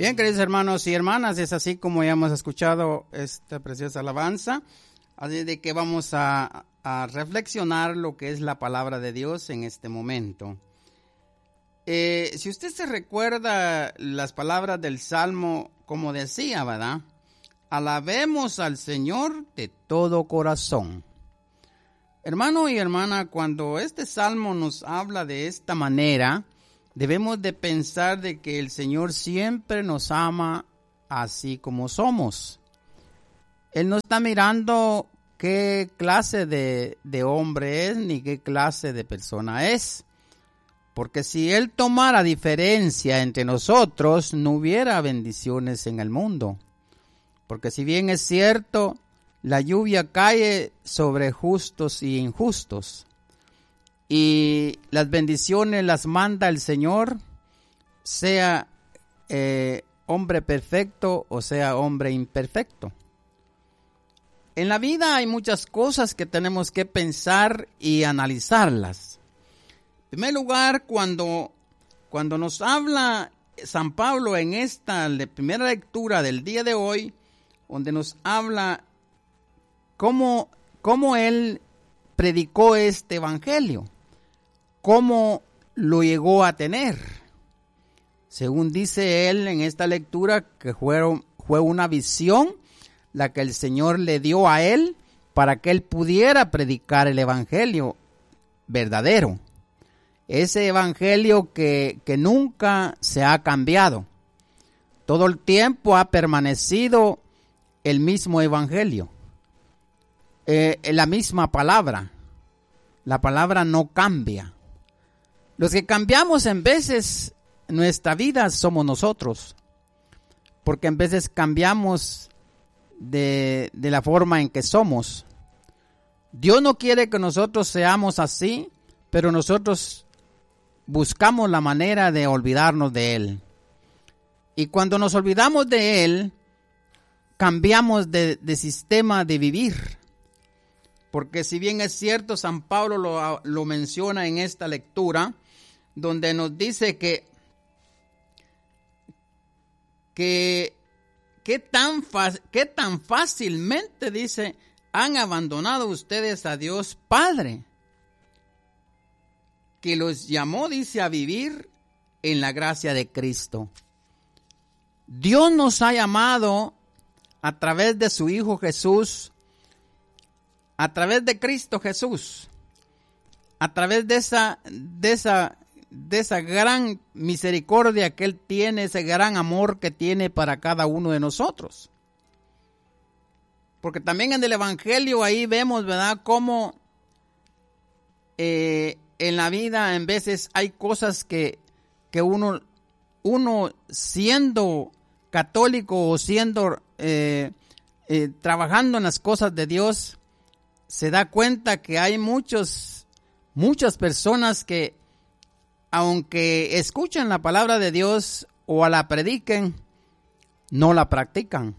Bien, queridos hermanos y hermanas, es así como ya hemos escuchado esta preciosa alabanza, así de que vamos a reflexionar lo que es la palabra de Dios en este momento. Si usted se recuerda las palabras del Salmo, como decía, ¿verdad? Alabemos al Señor de todo corazón. Hermano y hermana, cuando este Salmo nos habla de esta manera, debemos de pensar de que el Señor siempre nos ama así como somos. Él no está mirando qué clase de hombre es ni qué clase de persona es. Porque si Él tomara diferencia entre nosotros, no hubiera bendiciones en el mundo. Porque si bien es cierto, la lluvia cae sobre justos y injustos. Y las bendiciones las manda el Señor, sea hombre perfecto o sea hombre imperfecto. En la vida hay muchas cosas que tenemos que pensar y analizarlas. En primer lugar, cuando nos habla San Pablo en esta primera lectura del día de hoy, donde nos habla cómo él predicó este evangelio, cómo lo llegó a tener. Según dice él en esta lectura, que fue una visión la que el Señor le dio a él para que él pudiera predicar el evangelio verdadero. Ese evangelio que nunca se ha cambiado. Todo el tiempo ha permanecido el mismo evangelio. La misma palabra. La palabra no cambia. Los que cambiamos en veces nuestra vida somos nosotros. Porque en veces cambiamos de la forma en que somos. Dios no quiere que nosotros seamos así, pero nosotros buscamos la manera de olvidarnos de Él. Y cuando nos olvidamos de Él, cambiamos de sistema de vivir. Porque si bien es cierto, San Pablo lo menciona en esta lectura, donde nos dice que tan fácilmente, dice, han abandonado ustedes a Dios Padre, que los llamó, dice, a vivir en la gracia de Cristo. Dios nos ha llamado a través de su Hijo Jesús, a través de Cristo Jesús, a través de esa gran misericordia que Él tiene, ese gran amor que tiene para cada uno de nosotros. Porque también en el Evangelio ahí vemos, ¿verdad?, cómo en la vida en veces hay cosas que uno siendo católico o siendo trabajando en las cosas de Dios, se da cuenta que hay muchas personas que, aunque escuchan la palabra de Dios o la prediquen, no la practican.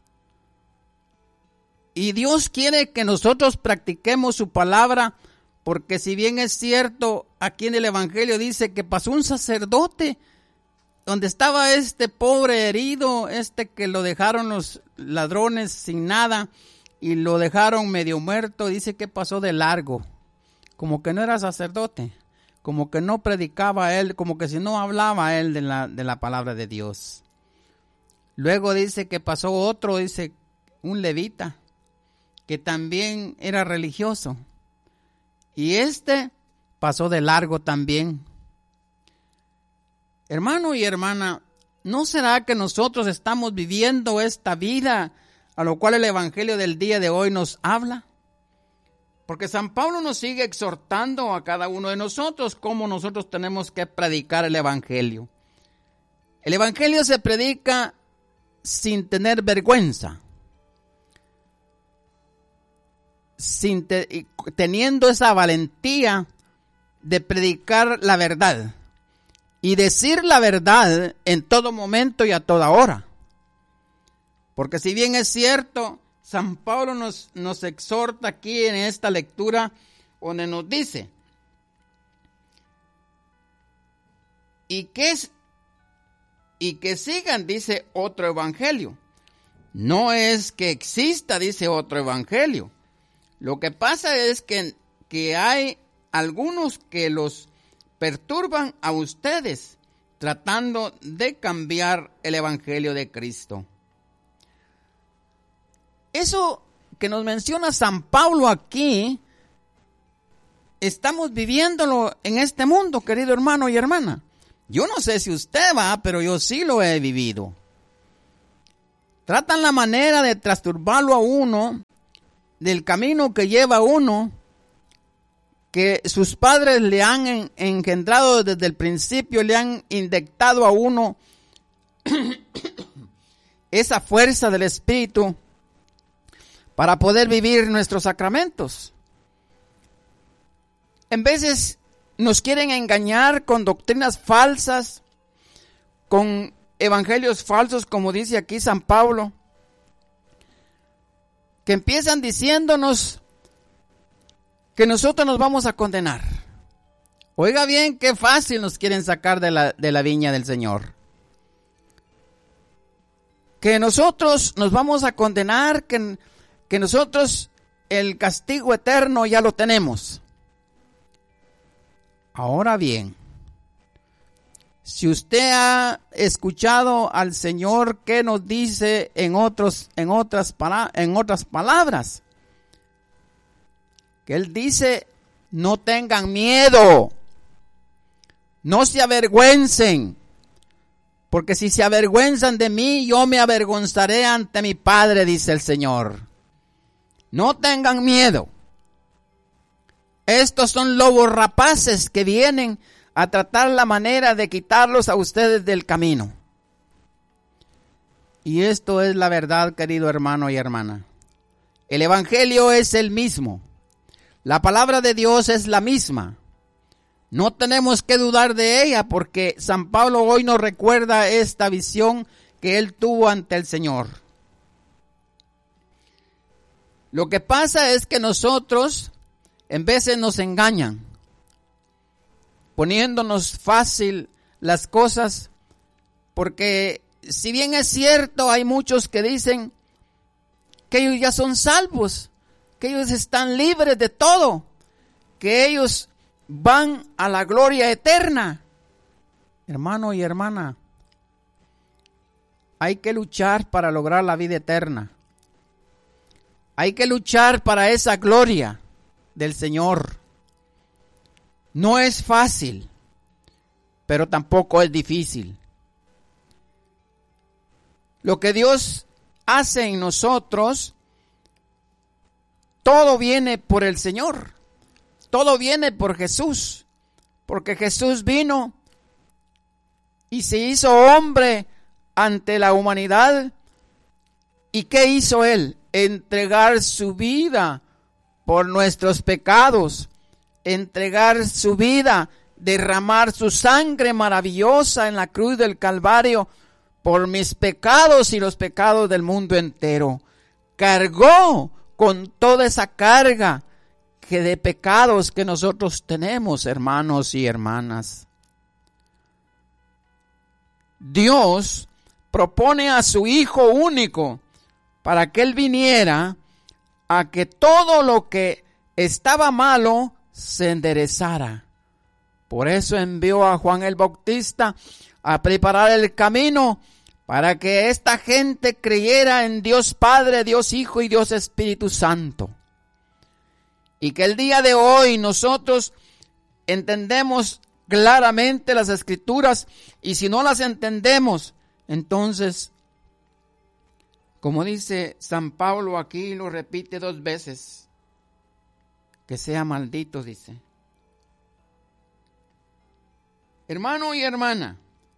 Y Dios quiere que nosotros practiquemos su palabra, porque si bien es cierto, aquí en el Evangelio dice que pasó un sacerdote donde estaba este pobre herido, que lo dejaron los ladrones sin nada y lo dejaron medio muerto, dice que pasó de largo, como que no era sacerdote, como que no predicaba él, como que si no hablaba él de la palabra de Dios. Luego dice que pasó otro, dice un levita, que también era religioso, y pasó de largo también. Hermano y hermana, ¿no será que nosotros estamos viviendo esta vida a lo cual el Evangelio del día de hoy nos habla? Porque San Pablo nos sigue exhortando a cada uno de nosotros cómo nosotros tenemos que predicar el Evangelio. El Evangelio se predica sin tener vergüenza, teniendo esa valentía de predicar la verdad y decir la verdad en todo momento y a toda hora. Porque si bien es cierto, San Pablo nos exhorta aquí en esta lectura, donde nos dice, ¿y qué y que sigan, dice, otro evangelio. No es que exista, dice, otro evangelio. Lo que pasa es que hay algunos que los perturban a ustedes tratando de cambiar el evangelio de Cristo. Eso que nos menciona San Pablo aquí, estamos viviéndolo en este mundo, querido hermano y hermana. Yo no sé si usted va, pero yo sí lo he vivido. Tratan la manera de trasturbarlo a uno del camino que lleva a uno, que sus padres le han engendrado desde el principio, le han inyectado a uno esa fuerza del Espíritu para poder vivir nuestros sacramentos. En veces nos quieren engañar con doctrinas falsas, con evangelios falsos, como dice aquí San Pablo, que empiezan diciéndonos que nosotros nos vamos a condenar. Oiga bien, qué fácil nos quieren sacar de la viña del Señor. Que nosotros nos vamos a condenar, que nosotros el castigo eterno ya lo tenemos. Ahora bien, si usted ha escuchado al Señor que nos dice en otras palabras, que Él dice, no tengan miedo, no se avergüencen, porque si se avergüenzan de mí, yo me avergonzaré ante mi Padre, dice el Señor. No tengan miedo. Estos son lobos rapaces que vienen a tratar la manera de quitarlos a ustedes del camino. Y esto es la verdad, querido hermano y hermana. El evangelio es el mismo. La palabra de Dios es la misma. No tenemos que dudar de ella porque San Pablo hoy nos recuerda esta visión que él tuvo ante el Señor. Lo que pasa es que nosotros en veces nos engañan, poniéndonos fácil las cosas, porque si bien es cierto, hay muchos que dicen que ellos ya son salvos, que ellos están libres de todo, que ellos van a la gloria eterna. Hermano y hermana, hay que luchar para lograr la vida eterna. Hay que luchar para esa gloria del Señor. No es fácil, pero tampoco es difícil. Lo que Dios hace en nosotros, todo viene por el Señor. Todo viene por Jesús. Porque Jesús vino y se hizo hombre ante la humanidad. ¿Y qué hizo Él? Entregar su vida por nuestros pecados, entregar su vida, derramar su sangre maravillosa en la cruz del Calvario por mis pecados y los pecados del mundo entero. Cargó con toda esa carga de pecados que nosotros tenemos, hermanos y hermanas. Dios propone a su Hijo único para que Él viniera a que todo lo que estaba malo se enderezara. Por eso envió a Juan el Bautista a preparar el camino para que esta gente creyera en Dios Padre, Dios Hijo y Dios Espíritu Santo. Y que el día de hoy nosotros entendemos claramente las Escrituras, y si no las entendemos, entonces, como dice San Pablo aquí, lo repite 2 veces, que sea maldito, dice. Hermano y hermana,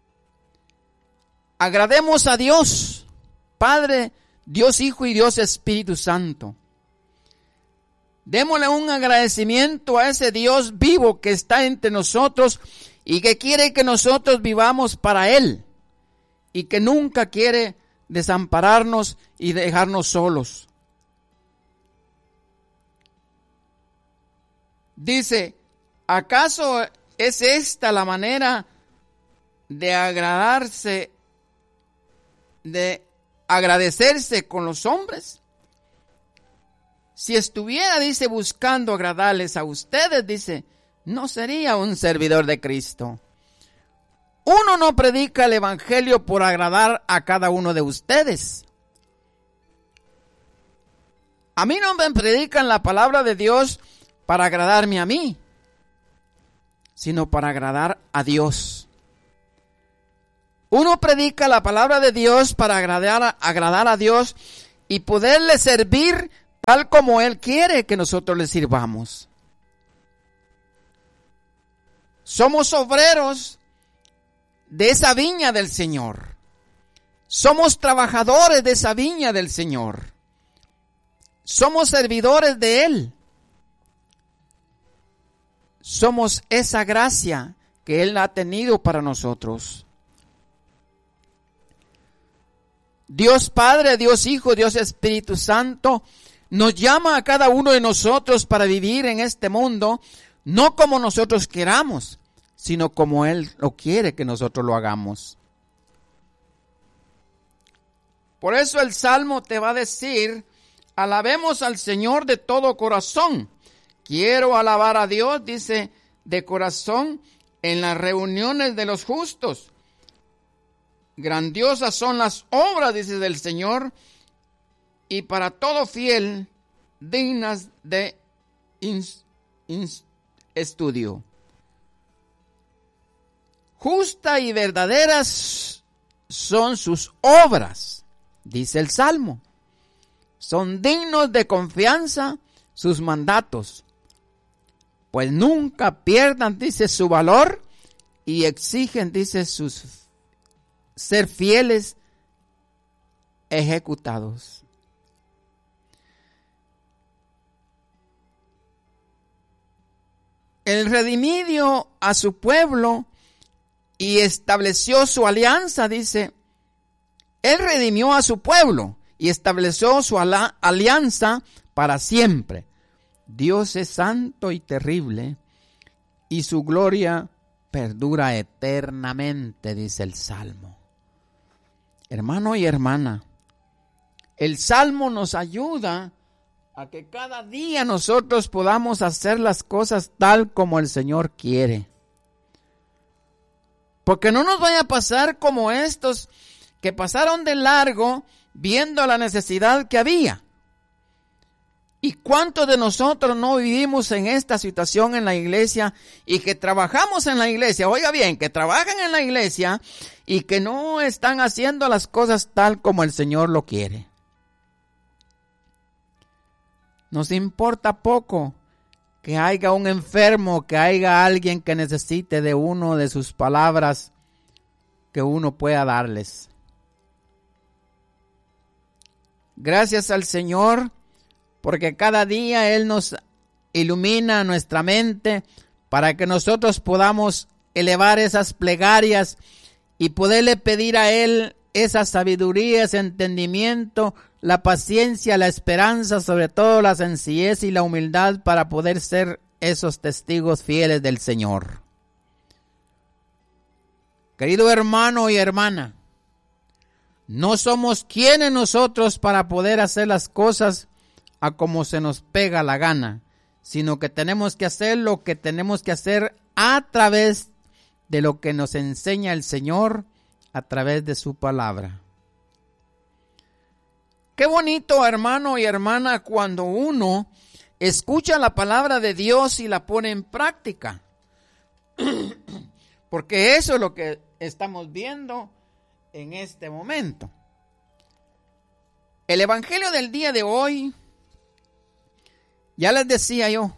agrademos a Dios, Padre, Dios Hijo y Dios Espíritu Santo. Démosle un agradecimiento a ese Dios vivo que está entre nosotros y que quiere que nosotros vivamos para Él y que nunca quiere desampararnos y dejarnos solos. Dice, ¿acaso es esta la manera de agradarse de agradecerse con los hombres. Si estuviera, dice, buscando agradarles a ustedes, dice, no sería un servidor de Cristo. Uno no predica el evangelio por agradar a cada uno de ustedes. A mí no me predican la palabra de Dios para agradarme a mí, sino para agradar a Dios. Uno predica la palabra de Dios para agradar a Dios y poderle servir tal como Él quiere que nosotros le sirvamos. Somos obreros de esa viña del Señor. Somos trabajadores de esa viña del Señor. Somos servidores de Él. Somos esa gracia que Él ha tenido para nosotros. Dios Padre, Dios Hijo, Dios Espíritu Santo nos llama a cada uno de nosotros para vivir en este mundo, no como nosotros queramos, sino como Él lo quiere que nosotros lo hagamos. Por eso el Salmo te va a decir, alabemos al Señor de todo corazón. Quiero alabar a Dios, dice, de corazón en las reuniones de los justos. Grandiosas son las obras, dice, del Señor, y para todo fiel, dignas de estudio. Justa y verdaderas son sus obras, dice el Salmo. Son dignos de confianza sus mandatos, pues nunca pierdan, dice, su valor y exigen, dice, sus ser fieles ejecutados. El redimió a su pueblo y estableció su alianza, dice. Él redimió a su pueblo y estableció su alianza para siempre. Dios es santo y terrible, y su gloria perdura eternamente, dice el Salmo. Hermano y hermana, el Salmo nos ayuda a que cada día nosotros podamos hacer las cosas tal como el Señor quiere. Porque no nos vaya a pasar como estos que pasaron de largo viendo la necesidad que había. ¿Y cuántos de nosotros no vivimos en esta situación en la iglesia y que trabajamos en la iglesia? Oiga bien, que trabajan en la iglesia y que no están haciendo las cosas tal como el Señor lo quiere. Nos importa poco que haya un enfermo, que haya alguien que necesite de uno de sus palabras que uno pueda darles. Gracias al Señor, porque cada día Él nos ilumina nuestra mente para que nosotros podamos elevar esas plegarias y poderle pedir a Él esa sabiduría, ese entendimiento, la paciencia, la esperanza, sobre todo la sencillez y la humildad para poder ser esos testigos fieles del Señor. Querido hermano y hermana, no somos quienes nosotros para poder hacer las cosas a como se nos pega la gana, sino que tenemos que hacer lo que tenemos que hacer a través de lo que nos enseña el Señor a través de su palabra. Qué bonito, hermano y hermana, cuando uno escucha la palabra de Dios y la pone en práctica. Porque eso es lo que estamos viendo en este momento. El evangelio del día de hoy, ya les decía yo,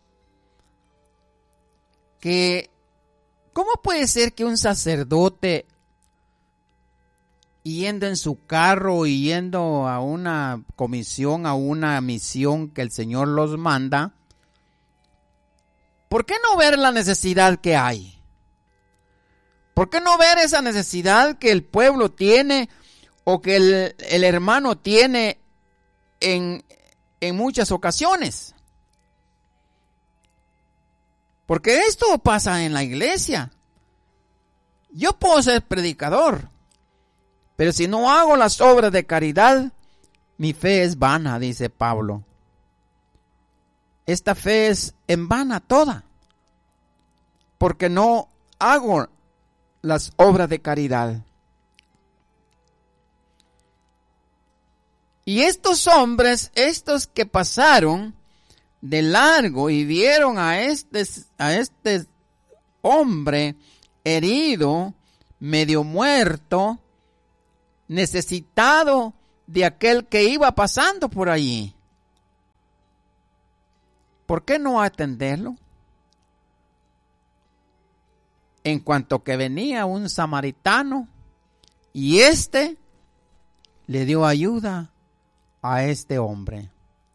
que ¿cómo puede ser que un sacerdote yendo en su carro y yendo a una comisión, a una misión que el Señor los manda, ¿por qué no ver la necesidad que hay? ¿Por qué no ver esa necesidad que el pueblo tiene o que el hermano tiene en muchas ocasiones? Porque esto pasa en la iglesia. Yo puedo ser predicador, Pero si no hago las obras de caridad, mi fe es vana, dice Pablo. Esta fe es en vana toda, porque no hago las obras de caridad. Y estos hombres, estos que pasaron de largo y vieron a este hombre herido, medio muerto, necesitado de aquel que iba pasando por allí, ¿por qué no atenderlo? En cuanto que venía un samaritano y le dio ayuda a este hombre.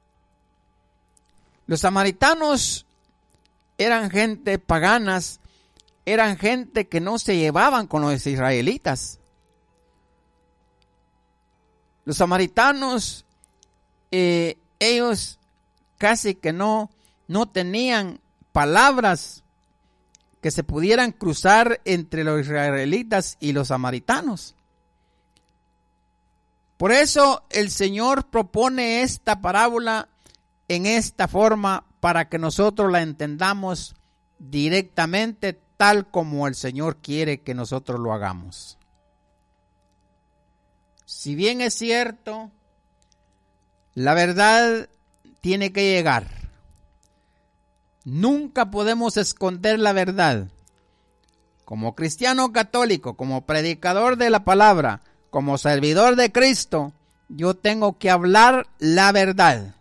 Los samaritanos eran gente paganas, eran gente que no se llevaban con los israelitas. Los samaritanos, ellos casi que no tenían palabras que se pudieran cruzar entre los israelitas y los samaritanos. Por eso el Señor propone esta parábola en esta forma para que nosotros la entendamos directamente tal como el Señor quiere que nosotros lo hagamos. Si bien es cierto, la verdad tiene que llegar. Nunca podemos esconder la verdad. Como cristiano católico, como predicador de la palabra, como servidor de Cristo, yo tengo que hablar la verdad.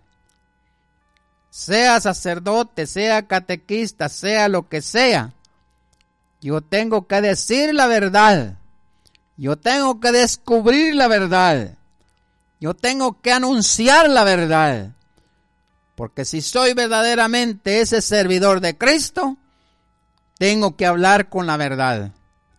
Sea sacerdote, sea catequista, sea lo que sea, yo tengo que decir la verdad. Yo tengo que descubrir la verdad. Yo tengo que anunciar la verdad. Porque si soy verdaderamente ese servidor de Cristo, tengo que hablar con la verdad.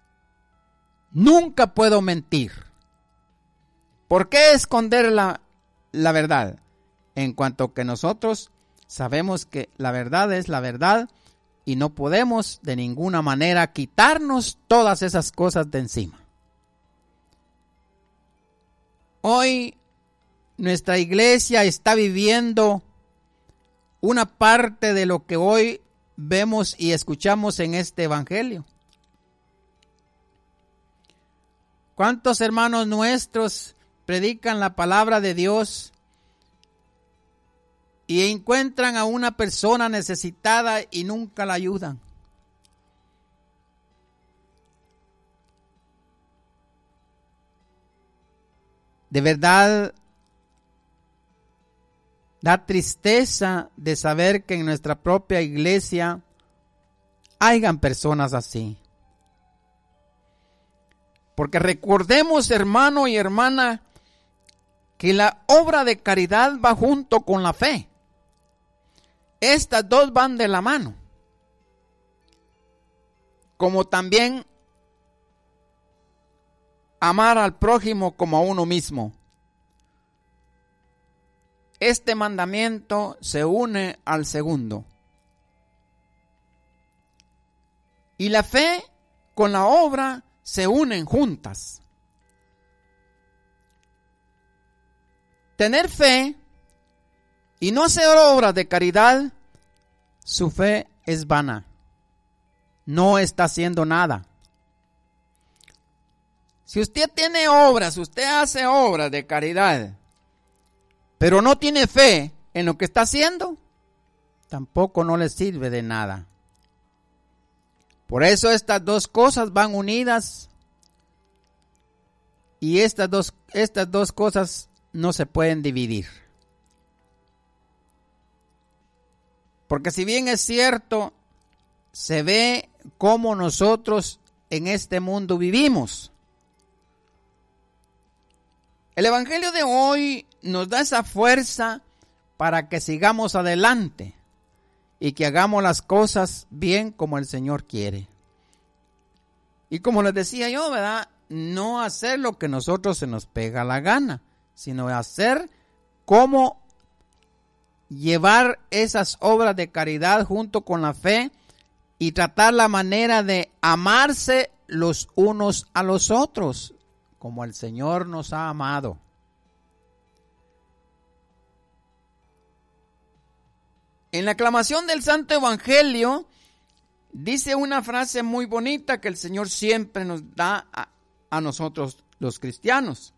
Nunca puedo mentir. ¿Por qué esconder la verdad? En cuanto que nosotros sabemos que la verdad es la verdad y no podemos de ninguna manera quitarnos todas esas cosas de encima. Hoy nuestra iglesia está viviendo una parte de lo que hoy vemos y escuchamos en este evangelio. ¿Cuántos hermanos nuestros predican la palabra de Dios y encuentran a una persona necesitada y nunca la ayudan? De verdad, da tristeza de saber que en nuestra propia iglesia hayan personas así. Porque recordemos, hermano y hermana, que la obra de caridad va junto con la fe. Estas dos van de la mano. Como también amar al prójimo como a uno mismo. Este mandamiento se une al segundo. Y la fe con la obra se unen juntas. Tener fe y no hacer obras de caridad, su fe es vana. No está haciendo nada. Si usted tiene obras, usted hace obras de caridad, pero no tiene fe en lo que está haciendo, tampoco no le sirve de nada. Por eso estas dos cosas van unidas y estas dos cosas no se pueden dividir. Porque si bien es cierto, se ve cómo nosotros en este mundo vivimos. El Evangelio de hoy nos da esa fuerza para que sigamos adelante y que hagamos las cosas bien como el Señor quiere. Y como les decía yo, ¿verdad? No hacer lo que nosotros se nos pega la gana, sino hacer cómo llevar esas obras de caridad junto con la fe y tratar la manera de amarse los unos a los otros como el Señor nos ha amado. En la aclamación del Santo Evangelio dice una frase muy bonita que el Señor siempre nos da a nosotros los cristianos.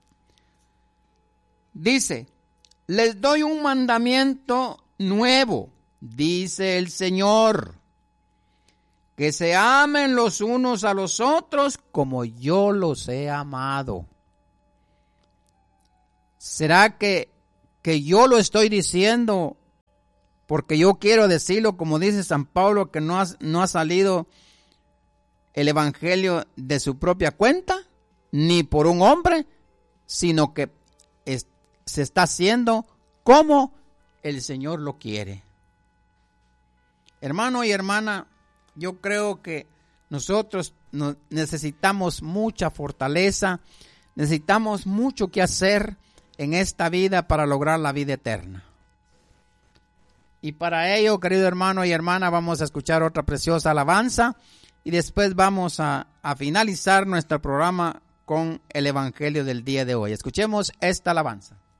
Dice: les doy un mandamiento nuevo, dice el Señor, que se amen los unos a los otros como yo los he amado. ¿Será que yo lo estoy diciendo porque yo quiero decirlo, como dice San Pablo, que no ha salido el Evangelio de su propia cuenta, ni por un hombre, sino que se está haciendo como el Señor lo quiere? Hermano y hermana, yo creo que nosotros necesitamos mucha fortaleza, necesitamos mucho que hacer en esta vida para lograr la vida eterna. Y para ello, querido hermano y hermana, vamos a escuchar otra preciosa alabanza y después vamos a finalizar nuestro programa con el Evangelio del día de hoy. Escuchemos esta alabanza.